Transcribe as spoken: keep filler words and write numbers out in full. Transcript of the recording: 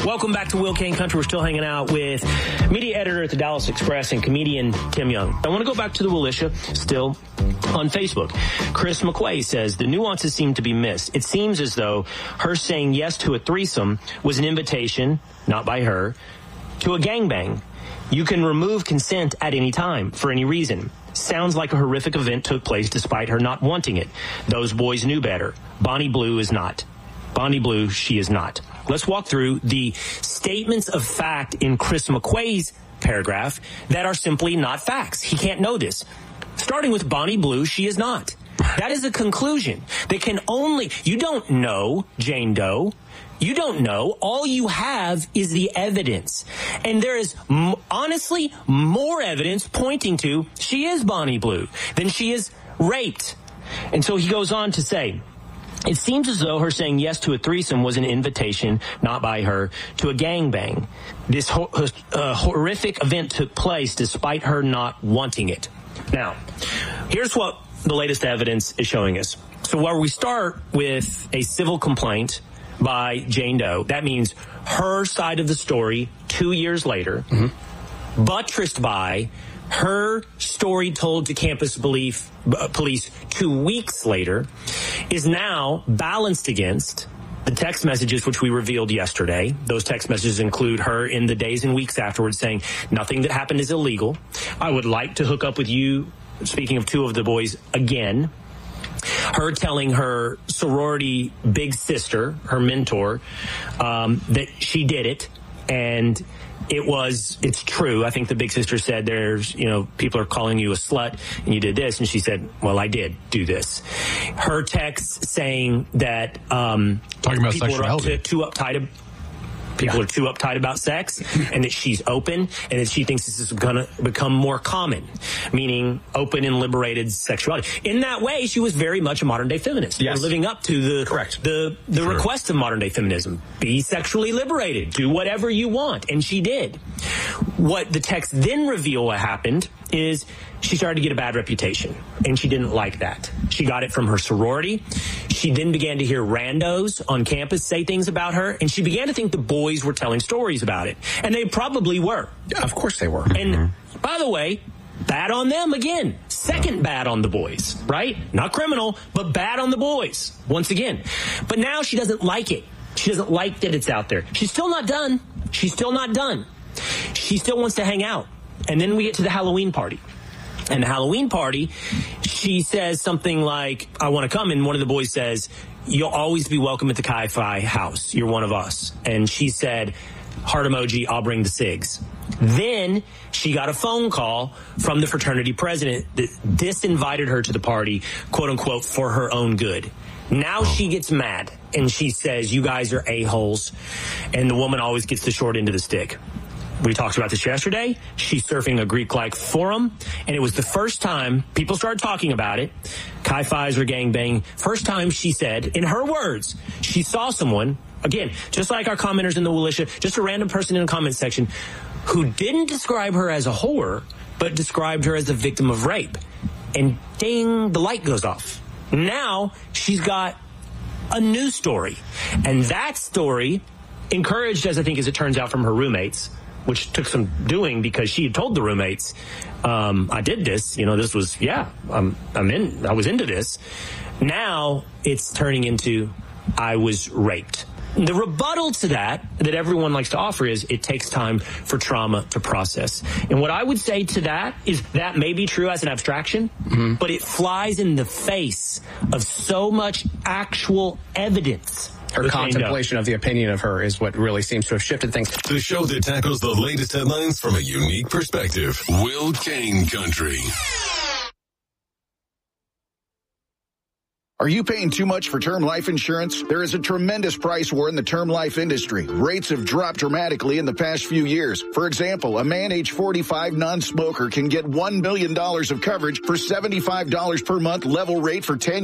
Welcome back to Will Kane Country. We're still hanging out with media editor at the Dallas Express and comedian Tim Young. I want to go back to the Willisha still on Facebook. Chris McQuay says the nuances seem to be missed. It seems as though her saying yes to a threesome was an invitation, not by her, to a gangbang. You can remove consent at any time for any reason. Sounds like a horrific event took place despite her not wanting it. Those boys knew better. Bonnie Blue is not. Bonnie Blue, she is not. Let's walk through the statements of fact in Chris McQuay's paragraph that are simply not facts. He can't know this. Starting with Bonnie Blue, she is not. That is a conclusion. They can only, you don't know Jane Doe. You don't know. All you have is the evidence. And there is m- honestly more evidence pointing to she is Bonnie Blue than she is raped. And so he goes on to say, it seems as though her saying yes to a threesome was an invitation, not by her, to a gangbang. This ho- uh, horrific event took place despite her not wanting it. Now, here's what the latest evidence is showing us. So while we start with a civil complaint by Jane Doe, that means her side of the story two years later, mm-hmm. buttressed by her story told to campus belief, uh, police two weeks later, is now balanced against the text messages which we revealed yesterday. Those text messages include her in the days and weeks afterwards saying nothing that happened is illegal. I would like to hook up with you, speaking of two of the boys, again. Her telling her sorority big sister, her mentor, um, that she did it, and it was, it's true. I think the big sister said there's, you know, people are calling you a slut and you did this. And she said, well, I did do this. Her text saying that, um, talking about people sexuality. are up to, too uptight. People yeah. are too uptight about sex, and that she's open, and that she thinks this is going to become more common, meaning open and liberated sexuality. In that way, she was very much a modern-day feminist. Yes. Living up to the Correct. the, the True. request of modern-day feminism. Be sexually liberated. Do whatever you want. And she did. What the text then reveal what happened is she started to get a bad reputation, and she didn't like that. She got it from her sorority. She then began to hear randos on campus say things about her, and she began to think the boys were telling stories about it. And they probably were. Yeah, of course they were. And mm-hmm. by the way, bad on them again. Second bad on the boys, right? Not criminal, but bad on the boys, once again. But now she doesn't like it. She doesn't like that it's out there. She's still not done. She's still not done. She still wants to hang out. And then we get to the Halloween party. And the Halloween party, she says something like, I want to come. And one of the boys says, you'll always be welcome at the Chi Phi house. You're one of us. And she said, heart emoji, I'll bring the cigs. Then she got a phone call from the fraternity president that disinvited her to the party, quote unquote, for her own good. Now she gets mad and she says, you guys are a-holes. And the woman always gets the short end of the stick. We talked about this yesterday. She's surfing a Greek-like forum, and it was the first time people started talking about it. Chi Phi's or gangbang. First time she said, in her words, she saw someone, again, just like our commenters in the Willisha, just a random person in the comment section, who didn't describe her as a whore, but described her as a victim of rape. And ding, the light goes off. Now she's got a new story. And that story, encouraged, as I think as it turns out, from her roommates, which took some doing because she had told the roommates, um, I did this, you know, this was, yeah, I'm, I'm in, I was into this. Now it's turning into, I was raped. The rebuttal to that, that everyone likes to offer is it takes time for trauma to process. And what I would say to that is that may be true as an abstraction, mm-hmm. but it flies in the face of so much actual evidence. Her contemplation of the opinion of her is what really seems to have shifted things. The show that tackles the latest headlines from a unique perspective. Will Kane Country. Are you paying too much for term life insurance? There is a tremendous price war in the term life industry. Rates have dropped dramatically in the past few years. For example, a man age forty-five non-smoker can get one million dollars of coverage for seventy-five dollars per month level rate for ten